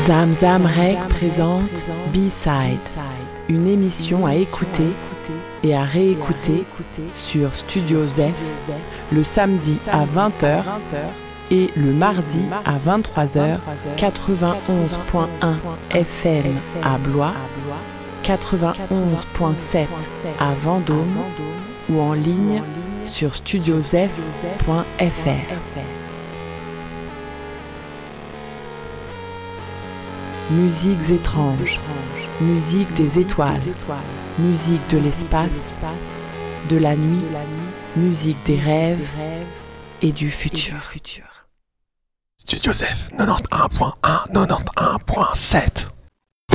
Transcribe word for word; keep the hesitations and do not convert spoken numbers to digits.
Zamzam Rec présente B-Side, une émission à écouter et à réécouter sur Studio Zef le samedi à vingt heures et le mardi à vingt-trois heures, quatre-vingt-onze point un F M à Blois, quatre-vingt-onze point sept à Vendôme ou en ligne sur studio zef point f r. Musiques étranges, musique des étoiles, musique de l'espace, de la nuit, musique des rêves et du futur. Studio Zef, quatre-vingt-onze point un, quatre-vingt-onze point sept.